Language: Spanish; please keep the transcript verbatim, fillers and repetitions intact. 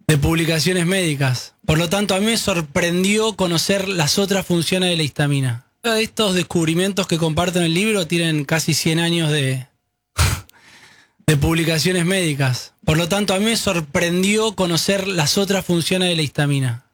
de publicaciones médicas. Por lo tanto, a mí me sorprendió conocer las otras funciones de la histamina. Estos descubrimientos que comparto en el libro tienen casi cien años de, de publicaciones médicas. Por lo tanto, a mí me sorprendió conocer las otras funciones de la histamina.